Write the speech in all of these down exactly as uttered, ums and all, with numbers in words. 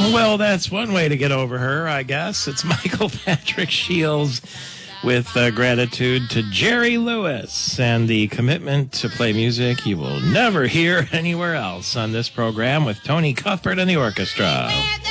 Well, that's one way to get over her, I guess. It's Michael Patrick Shields with uh, gratitude to Jerry Lewis and the commitment to play music you will never hear anywhere else on this program with Tony Cuthbert and the orchestra.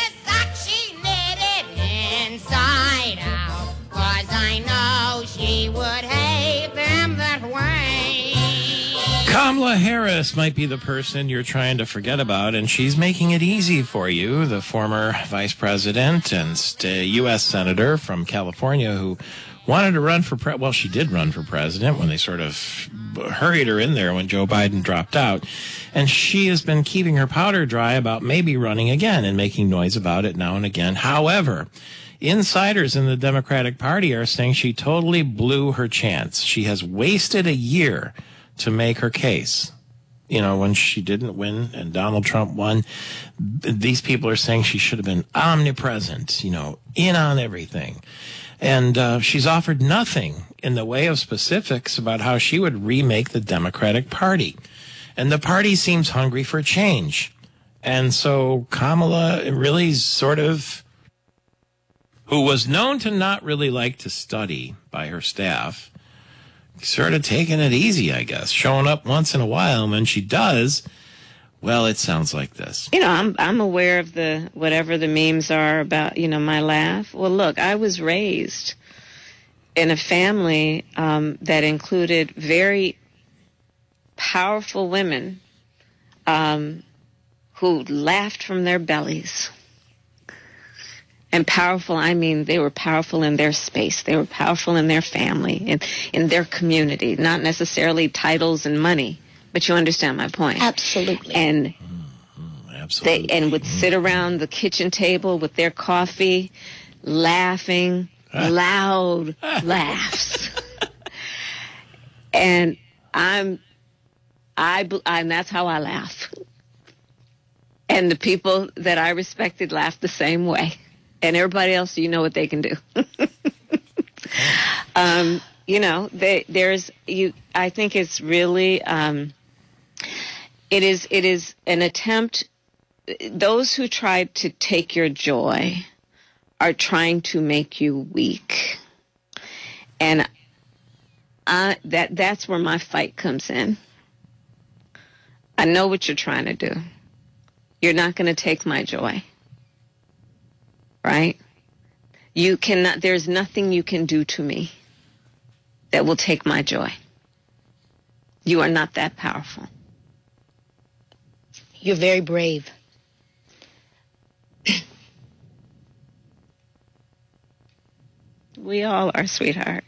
Kamala Harris might be the person you're trying to forget about, and she's making it easy for you. The former vice president and U S senator from California who wanted to run for pre- well, she did run for president when they sort of hurried her in there when Joe Biden dropped out. And she has been keeping her powder dry about maybe running again and making noise about it now and again. However, insiders in the Democratic Party are saying she totally blew her chance. She has wasted a year to make her case. You know, when she didn't win and Donald Trump won, these people are saying she should have been omnipresent, you know, in on everything. And uh, she's offered nothing in the way of specifics about how she would remake the Democratic Party. And the party seems hungry for change. And so Kamala really sort of, who was known to not really like to study by her staff, sort of taking it easy, I guess, showing up once in a while. And when she does, well, it sounds like this. You know, I'm I'm aware of the whatever the memes are about, you know, my laugh. Well, look, I was raised in a family um, that included very powerful women um, who laughed from their bellies. And powerful, I mean, they were powerful in their space. They were powerful in their family, in, in their community, not necessarily titles and money. But you understand my point. Absolutely. And mm-hmm. Absolutely. they and would sit around the kitchen table with their coffee, laughing, loud laughs. And I'm, I, and that's how I laugh. And the people that I respected laughed the same way. And everybody else, you know what they can do. um, you know, they, there's you. I think it's really, um, it is, it is an attempt. Those who tried to take your joy are trying to make you weak, and I, that that's where my fight comes in. I know what you're trying to do. You're not going to take my joy. Right? You cannot, there's nothing you can do to me that will take my joy. You are not that powerful. You're very brave. We all are, sweetheart.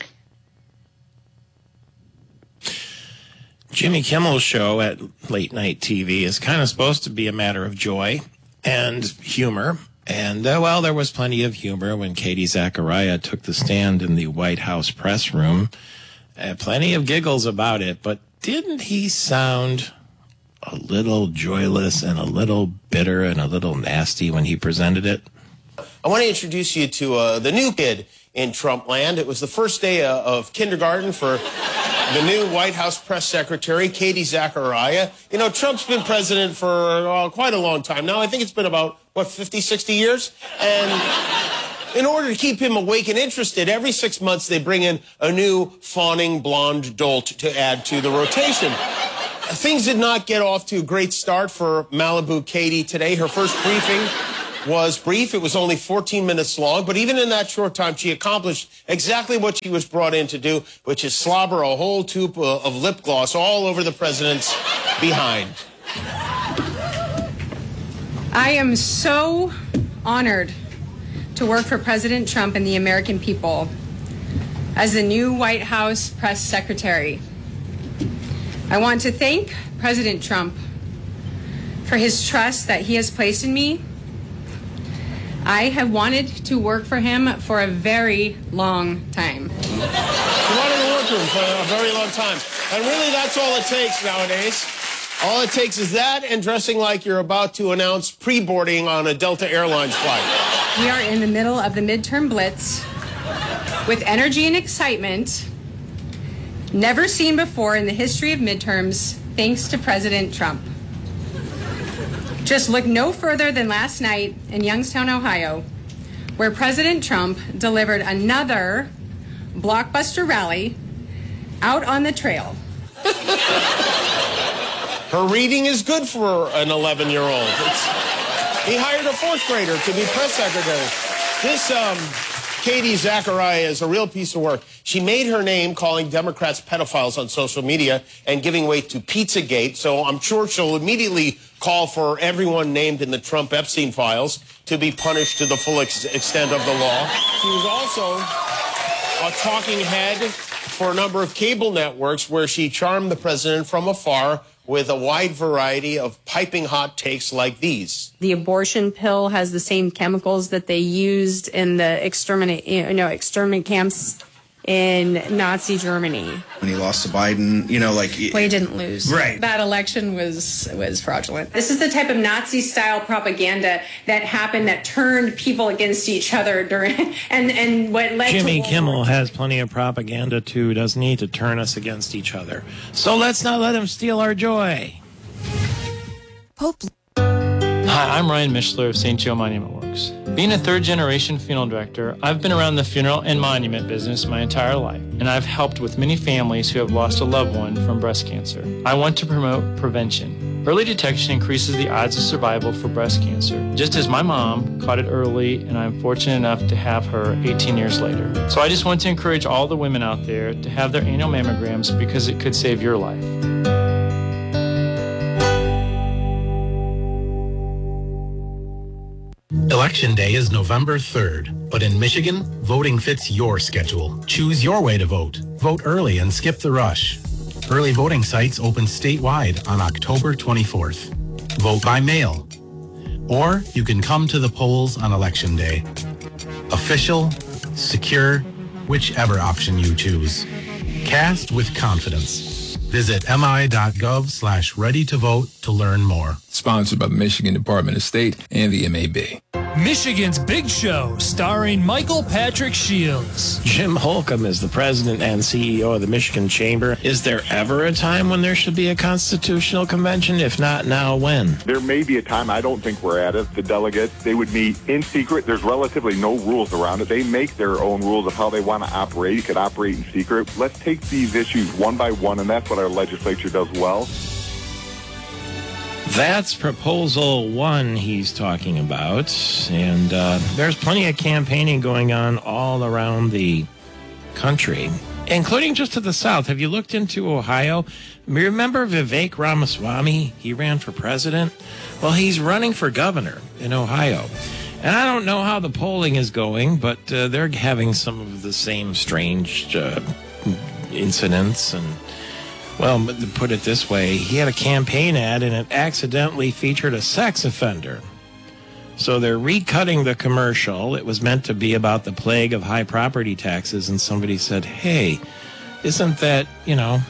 Jimmy Kimmel's show at late night T V is kind of supposed to be a matter of joy and humor. And, uh, well, there was plenty of humor when Katie Zachariah took the stand in the White House press room. Uh, plenty of giggles about it, but didn't he sound a little joyless and a little bitter and a little nasty when he presented it? I want to introduce you to uh, the new kid in Trump land. It was the first day uh, of kindergarten for the new White House press secretary, Katie Zachariah. You know, Trump's been president for uh, quite a long time now. I think it's been about, what, fifty, sixty years? And in order to keep him awake and interested, every six months they bring in a new fawning blonde dolt to add to the rotation. Things did not get off to a great start for Malibu Katie today. Her first briefing was brief. It was only fourteen minutes long, but even in that short time, she accomplished exactly what she was brought in to do, which is slobber a whole tube of lip gloss all over the president's behind. I am so honored to work for President Trump and the American people as the new White House press secretary. I want to thank President Trump for his trust that he has placed in me. I have wanted to work for him for a very long time. You wanted to work for him for a very long time. And really, that's all it takes nowadays. All it takes is that and dressing like you're about to announce pre-boarding on a Delta Airlines flight. We are in the middle of the midterm blitz with energy and excitement never seen before in the history of midterms, thanks to President Trump. Just look no further than last night in Youngstown, Ohio, where President Trump delivered another blockbuster rally out on the trail. Her reading is good for an eleven-year-old. It's, he hired a fourth grader to be press secretary. This um, Katie Zachariah is a real piece of work. She made her name calling Democrats pedophiles on social media and giving way to Pizzagate, so I'm sure she'll immediately call for everyone named in the Trump Epstein files to be punished to the full ex extent of the law. She was also a talking head for a number of cable networks where she charmed the president from afar with a wide variety of piping hot takes like these. The abortion pill has the same chemicals that they used in the exterminate, you know, exterminate camps in Nazi Germany. When he lost to Biden, you know, like... Well, he didn't lose. Right. That election was was fraudulent. This is the type of Nazi-style propaganda that happened that turned people against each other during... And, and what led Jimmy to... Kimmel has plenty of propaganda, too, doesn't he, to turn us against each other. So let's not let him steal our joy. Pope. Hi, I'm Ryan Mishler of Saint Joe Monument Works. Being a third-generation funeral director, I've been around the funeral and monument business my entire life, and I've helped with many families who have lost a loved one from breast cancer. I want to promote prevention. Early detection increases the odds of survival for breast cancer, just as my mom caught it early, and I'm fortunate enough to have her eighteen years later. So I just want to encourage all the women out there to have their annual mammograms because it could save your life. Election Day is November third, but in Michigan, voting fits your schedule. Choose your way to vote. Vote early and skip the rush. Early voting sites open statewide on October twenty-fourth. Vote by mail. Or you can come to the polls on Election Day. Official, secure, whichever option you choose. Cast with confidence. Visit mi.gov slash ready to vote to learn more. Sponsored by the Michigan Department of State and the M A B. Michigan's Big Show, starring Michael Patrick Shields. Jim Holcomb is the president and C E O of the Michigan Chamber. Is there ever a time when there should be a constitutional convention? If not now, when? There may be a time. I don't think we're at it. The delegates, they would meet in secret. There's relatively no rules around it. They make their own rules of how they want to operate. You could operate in secret. Let's take these issues one by one, and that's what our legislature does well. That's proposal one he's talking about. And uh, there's plenty of campaigning going on all around the country, including just to the south. Have you looked into Ohio? Remember Vivek Ramaswamy? He ran for president. Well, he's running for governor in Ohio. And I don't know how the polling is going, but uh, they're having some of the same strange uh, incidents and... Well, to put it this way, he had a campaign ad and it accidentally featured a sex offender. So they're recutting the commercial. It was meant to be about the plague of high property taxes, and somebody said, hey, isn't that, you know,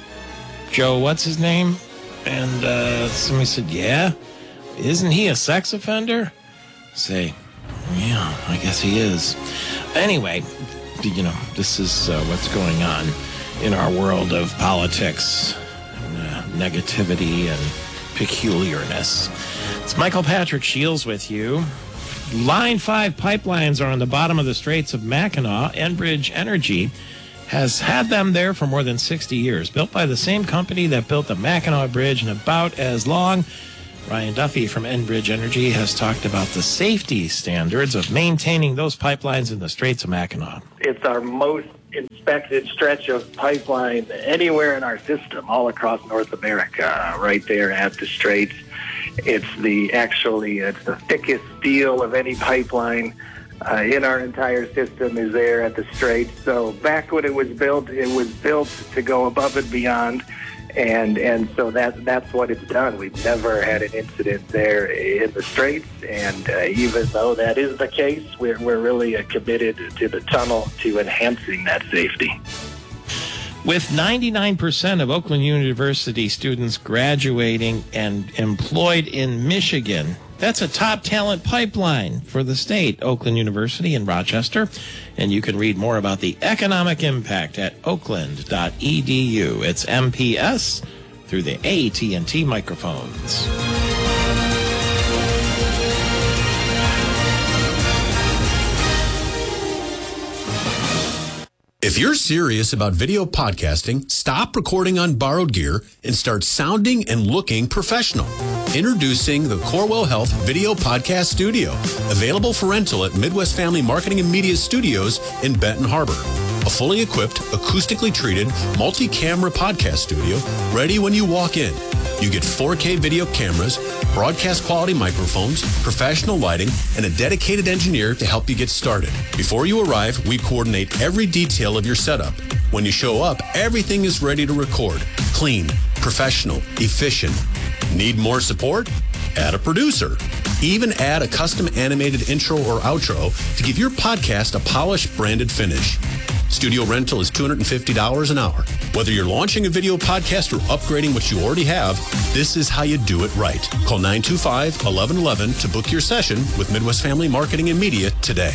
Joe, what's his name? And uh, somebody said, yeah, isn't he a sex offender? Say, yeah, I guess he is. Anyway, you know, this is uh, what's going on in our world of politics, and, uh, negativity, and peculiarness. It's Michael Patrick Shields with you. Line five pipelines are on the bottom of the Straits of Mackinac. Enbridge Energy has had them there for more than sixty years, built by the same company that built the Mackinac Bridge and about as long. Ryan Duffy from Enbridge Energy has talked about the safety standards of maintaining those pipelines in the Straits of Mackinac. It's our most inspected stretch of pipeline anywhere in our system, all across North America, right there at the Straits. It's the actually it's the thickest steel of any pipeline uh, in our entire system is there at the Straits. So back when it was built, it was built to go above and beyond. And and so that that's what it's done. We've never had an incident there in the Straits, and uh, even though that is the case, we're we're really uh, committed to the tunnel to enhancing that safety. With ninety-nine percent of Oakland University students graduating and employed in Michigan, that's a top talent pipeline for the state, Oakland University in Rochester. And you can read more about the economic impact at oakland dot e d u. It's M P S through the A T and T microphones. If you're serious about video podcasting, stop recording on borrowed gear and start sounding and looking professional. Introducing the Corwell Health Video Podcast Studio, available for rental at Midwest Family Marketing and Media Studios in Benton Harbor. A fully equipped, acoustically treated, multi-camera podcast studio ready when you walk in. You get four K video cameras, broadcast quality microphones, professional lighting, and a dedicated engineer to help you get started. Before you arrive, we coordinate every detail of your setup. When you show up, everything is ready to record. Clean, professional, efficient. Need more support? Add a producer. Even add a custom animated intro or outro to give your podcast a polished, branded finish. Studio rental is two hundred fifty dollars an hour. Whether you're launching a video podcast or upgrading what you already have, this is how you do it right. Call nine two five, one one one one to book your session with Midwest Family Marketing and Media today.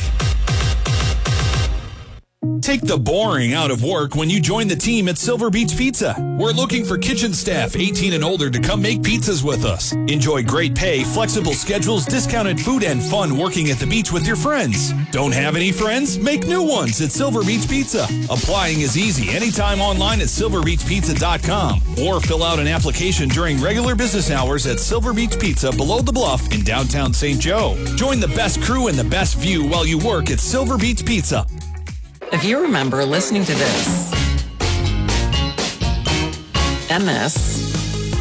Take the boring out of work when you join the team at Silver Beach Pizza. We're looking for kitchen staff eighteen and older to come make pizzas with us. Enjoy great pay, flexible schedules, discounted food, and fun working at the beach with your friends. Don't have any friends? Make new ones at Silver Beach Pizza. Applying is easy anytime online at silver beach pizza dot com or fill out an application during regular business hours at Silver Beach Pizza below the bluff in downtown Saint Joe. Join the best crew and the best view while you work at Silver Beach Pizza. If you remember listening to this, and this,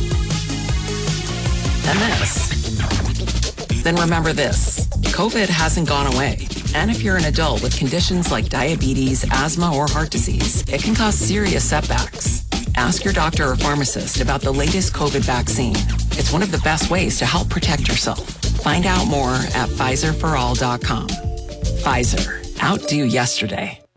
and this, then remember this. COVID hasn't gone away. And if you're an adult with conditions like diabetes, asthma, or heart disease, it can cause serious setbacks. Ask your doctor or pharmacist about the latest COVID vaccine. It's one of the best ways to help protect yourself. Find out more at Pfizer for all dot com. Pfizer. Outdo yesterday.